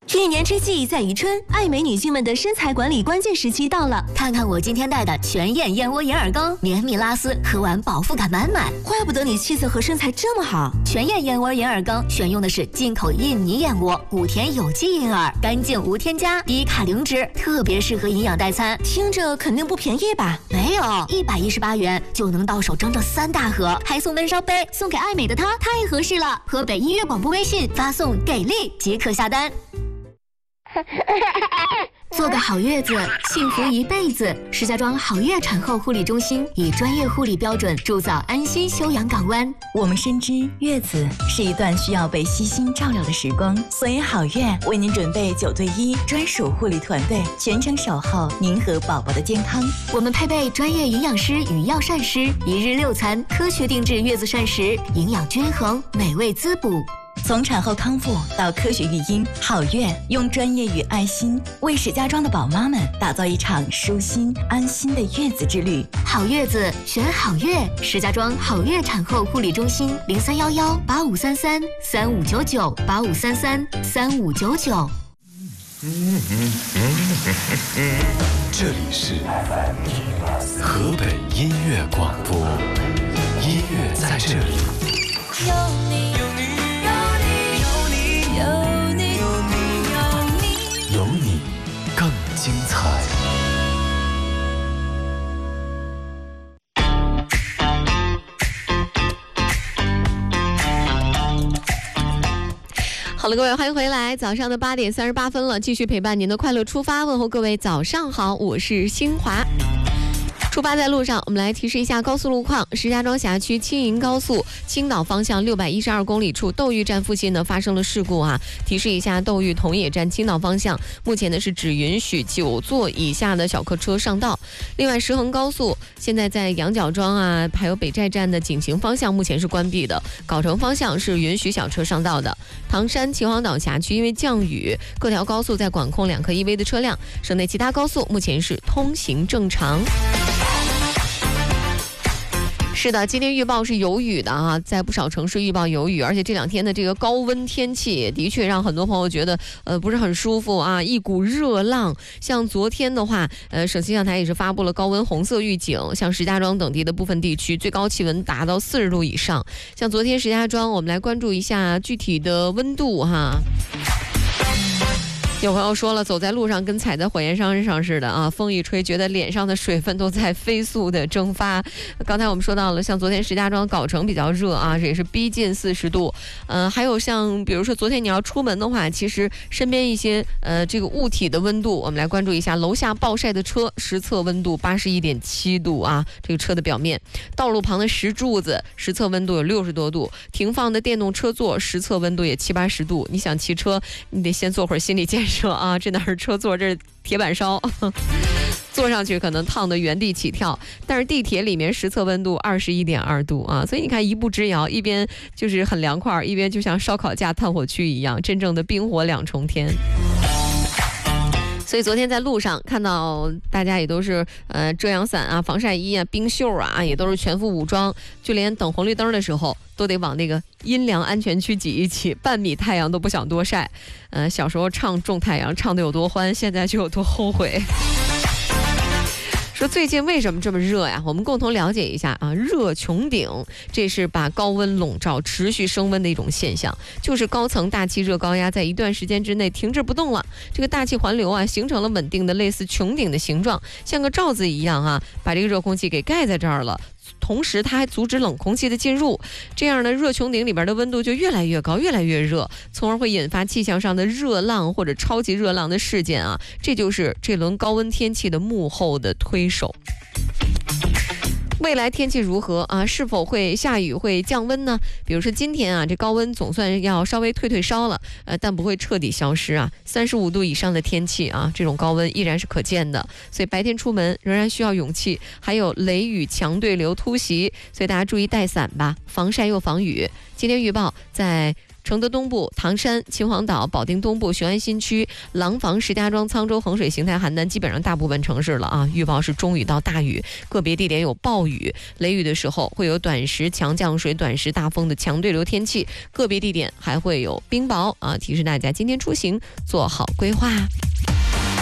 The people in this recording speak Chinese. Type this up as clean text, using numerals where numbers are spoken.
一年之计在于春，爱美女性们的身材管理关键时期到了。 看看我今天带的全燕燕窝银耳羹，绵密拉丝，喝完饱腹感满满。 怪不得你气色和身材这么好。 全燕燕窝银耳羹选用的是进口印尼燕窝，古田有机银耳，干净无添加，低卡零脂，特别适合营养代餐。 听着肯定不便宜吧？ 没有，118元就能到手整整3大盒，还送闷烧杯，送给爱美的她太合适了。河北音乐广播微信发送“给力”即可下单。做个好月子，幸福一辈子。石家庄好月产后护理中心以专业护理标准铸造安心休养港湾。 我们深知月子是一段需要被悉心照料的时光，所以好月为您准备9对1专属护理团队，全程守候您和宝宝的健康。 我们配备专业营养师与药膳师，1日6餐，科学定制月子膳食，营养均衡，美味滋补。 从产后康复到科学育婴，好月用专业与爱心为石家庄的宝妈们打造一场舒心安心的月子之旅。 好月子选好月，石家庄好月产后护理中心03118533359985333599。 这里是河北音乐广播，音乐在这里。 有你，有你，有你，有你， 有你更精彩。 好了，各位，欢迎回来。早上的8点38分了，继续陪伴您的快乐出发，问候各位早上好，我是新华。出发在路上，我们来提示一下高速路况。石家庄辖区青银高速青岛方向612公里处窦峪站附近呢发生了事故啊，提示一下窦峪同野站青岛方向，目前呢是只允许9座以下的小客车上道。另外，石衡高速现在在羊角庄啊，还有北寨站的景行方向目前是关闭的，藁城方向是允许小车上道的。唐山秦皇岛辖区因为降雨，各条高速在管控2克1微的车辆，省内其他高速目前是通行正常。是的，今天预报是有雨的啊，在不少城市预报有雨，而且这2天的这个高温天气的确让很多朋友觉得不是很舒服啊，一股热浪。像昨天的话，省气象台也是发布了高温红色预警，像石家庄等地的部分地区最高气温达到40度以上。像昨天石家庄，我们来关注一下具体的温度哈。有朋友说了，走在路上跟踩在火焰山上似的啊，风一吹，觉得脸上的水分都在飞速的蒸发。刚才我们说到了，像昨天石家庄藁城比较热啊，这也是逼近40度。还有像比如说昨天你要出门的话，其实身边一些这个物体的温度，我们来关注一下。楼下暴晒的车实测温度81.7度啊，这个车的表面。道路旁的石柱子实测温度有60多度，停放的电动车座实测温度也70、80度。你想骑车，你得先做会儿心理建设啊，这哪是车座，这是铁板烧，坐上去可能烫得原地起跳。但是地铁里面实测温度21.2度啊，所以你看一步之遥，一边就是很凉快，一边就像烧烤架、炭火区一样，真正的冰火2重天。所以昨天在路上看到大家也都是遮阳伞啊、防晒衣啊、冰袖啊，也都是全副武装，就连等红绿灯的时候都得往那个阴凉安全区挤一挤，半米太阳都不想多晒。小时候唱种太阳唱得有多欢，现在就有多后悔。说最近为什么这么热呀？我们共同了解一下啊。热穹顶，这是把高温笼罩、持续升温的一种现象，就是高层大气热高压在一段时间之内停滞不动了，这个大气环流啊形成了稳定的类似穹顶的形状，像个罩子一样啊，把这个热空气给盖在这儿了。同时它还阻止冷空气的进入，这样呢热穹顶里边的温度就越来越高，越来越热，从而会引发气象上的热浪或者超级热浪的事件啊，这就是这轮高温天气的幕后的推手。未来天气如何啊？是否会下雨、会降温呢？比如说今天啊，这高温总算要稍微退烧了，但不会彻底消失啊。35度以上的天气啊，这种高温依然是可见的，所以白天出门仍然需要勇气。还有雷雨强对流突袭，所以大家注意带伞吧，防晒又防雨。今天预报在承德东部、唐山、秦皇岛、保定东部、雄安新区、廊坊、石家庄、沧州、衡水、邢台、邯郸，基本上大部分城市了啊，预报是中雨到大雨，个别地点有暴雨，雷雨的时候会有短时强降水、短时大风的强对流天气，个别地点还会有冰雹啊，提示大家今天出行做好规划。